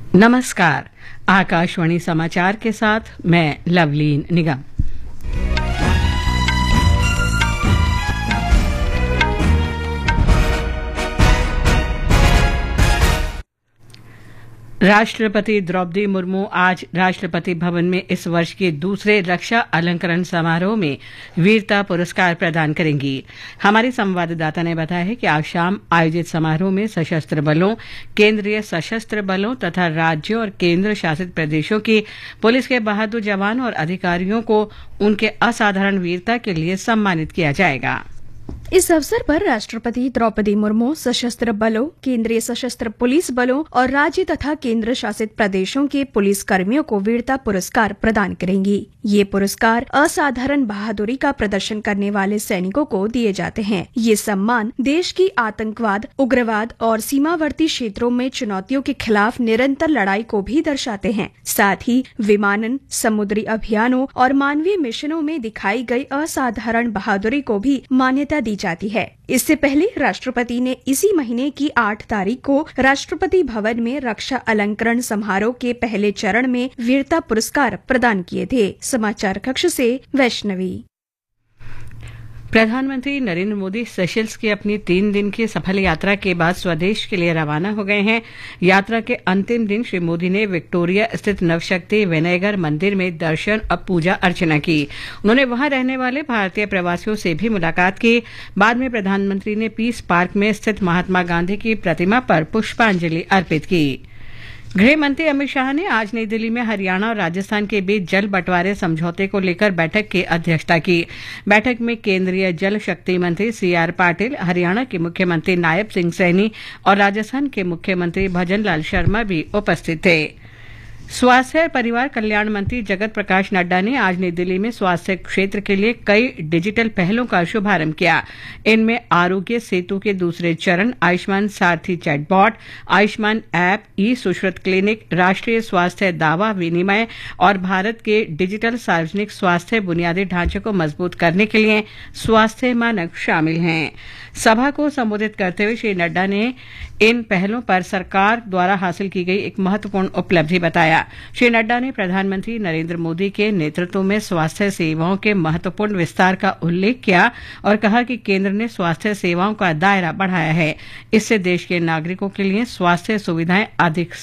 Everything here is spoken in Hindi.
नमस्कार। आकाशवाणी समाचार के साथ मैं लवलीन निगम। राष्ट्रपति द्रौपदी मुर्मू आज राष्ट्रपति भवन में इस वर्ष के दूसरे रक्षा अलंकरण समारोह में वीरता पुरस्कार प्रदान करेंगी। हमारे संवाददाता ने बताया है कि आज शाम आयोजित समारोह में सशस्त्र बलों, केंद्रीय सशस्त्र बलों तथा राज्यों और केंद्र शासित प्रदेशों की पुलिस के बहादुर जवान और अधिकारियों को उनके असाधारण वीरता के लिए सम्मानित किया जाएगा। इस अवसर पर राष्ट्रपति द्रौपदी मुर्मू सशस्त्र बलों, केंद्रीय सशस्त्र पुलिस बलों और राज्य तथा केंद्र शासित प्रदेशों के पुलिस कर्मियों को वीरता पुरस्कार प्रदान करेंगी। ये पुरस्कार असाधारण बहादुरी का प्रदर्शन करने वाले सैनिकों को दिए जाते हैं। ये सम्मान देश की आतंकवाद, उग्रवाद और सीमावर्ती क्षेत्रों में चुनौतियों के खिलाफ निरंतर लड़ाई को भी दर्शाते हैं। साथ ही विमानन, समुद्री अभियानों और मानवीय मिशनों में दिखाई गई असाधारण बहादुरी को भी मान्यता दी जाती है। इससे पहले राष्ट्रपति ने इसी महीने की 8 तारीख को राष्ट्रपति भवन में रक्षा अलंकरण समारोह के पहले चरण में वीरता पुरस्कार प्रदान किए थे। समाचार कक्ष से वैष्णवी। प्रधानमंत्री नरेंद्र मोदी सेशल्स की अपनी 3 दिन की सफल यात्रा के बाद स्वदेश के लिए रवाना हो गए हैं। यात्रा के अंतिम दिन श्री मोदी ने विक्टोरिया स्थित नवशक्ति विनायगर मंदिर में दर्शन और पूजा अर्चना की। उन्होंने वहां रहने वाले भारतीय प्रवासियों से भी मुलाकात की। बाद में प्रधानमंत्री ने पीस पार्क में स्थित महात्मा गांधी की प्रतिमा पर पुष्पांजलि अर्पित की। गृह मंत्री अमित शाह ने आज नई दिल्ली में हरियाणा और राजस्थान के बीच जल बंटवारे समझौते को लेकर बैठक की अध्यक्षता की। बैठक में केंद्रीय जल शक्ति मंत्री सीआर पाटिल, हरियाणा के मुख्यमंत्री नायब सिंह सैनी और राजस्थान के मुख्यमंत्री भजन लाल शर्मा भी उपस्थित थे। स्वास्थ्य और परिवार कल्याण मंत्री जगत प्रकाश नड्डा ने आज नई दिल्ली में स्वास्थ्य क्षेत्र के लिए कई डिजिटल पहलों का शुभारंभ किया। इनमें आरोग्य सेतु के दूसरे चरण, आयुष्मान सारथी चैटबॉट, आयुष्मान ऐप, ई सुश्रुत क्लिनिक, राष्ट्रीय स्वास्थ्य दावा विनिमय और भारत के डिजिटल सार्वजनिक स्वास्थ्य बुनियादी ढांचे को मजबूत करने के लिए स्वास्थ्य मानक शामिल हैं। सभा को संबोधित करते हुए श्री नड्डा ने इन पहलों पर सरकार द्वारा हासिल की गई एक महत्वपूर्ण उपलब्धि बताया। श्री नड्डा ने प्रधानमंत्री नरेंद्र मोदी के नेतृत्व में स्वास्थ्य सेवाओं के महत्वपूर्ण विस्तार का उल्लेख किया और कहा कि केंद्र ने स्वास्थ्य सेवाओं का दायरा बढ़ाया है। इससे देश के नागरिकों के लिए स्वास्थ्य सुविधाएं अधिक